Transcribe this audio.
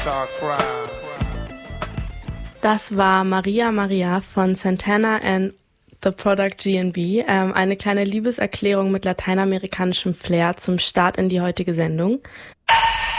Das war Maria Maria von Santana and The Product G&B, eine kleine Liebeserklärung mit lateinamerikanischem Flair zum Start in die heutige Sendung.